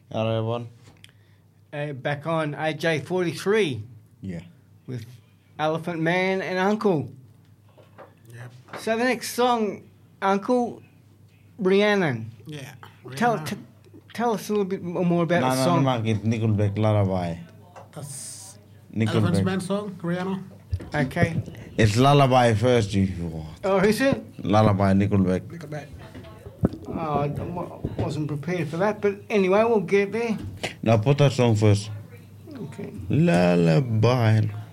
Hello, everyone. Back on AJ43 Yeah. with Elephant Man and Uncle. Yep. So the next song, Uncle, Rhiannon. Yeah. Tell us a little bit more about the No, song. it's Nickelback Lullaby. That's Elephant's Nickelback. band song, Rihanna. Okay. It's Lullaby first, you want. Oh, who's it? Lullaby, Nickelback. Nickelback. Oh, I wasn't prepared for that, but anyway, we'll get there. Now put that song first. Okay. Lullaby.